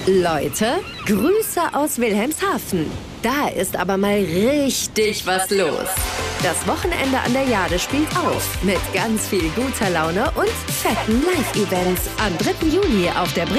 Leute, Grüße aus Wilhelmshaven. Da ist aber mal richtig was los. Das Wochenende an der Jade spielt auf mit ganz viel guter Laune und fetten Live-Events am 3. Juni auf der